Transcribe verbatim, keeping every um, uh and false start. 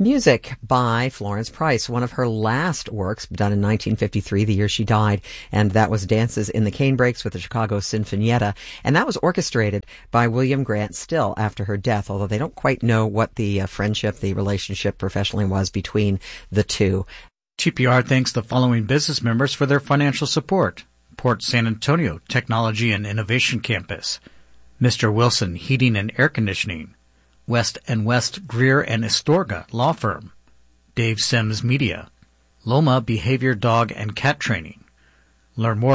Music by Florence Price, one of her last works, done in nineteen fifty-three, the year she died, and that was Dances in the Canebrakes with the Chicago Sinfonietta, and that was orchestrated by William Grant Still after her death, although they don't quite know what the uh, friendship, the relationship professionally was between the two. T P R thanks the following business members for their financial support. Port San Antonio Technology and Innovation Campus, Mister Wilson Heating and Air Conditioning, West and West Greer and Astorga Law Firm, Dave Sims Media, Loma Behavior Dog and Cat Training. Learn more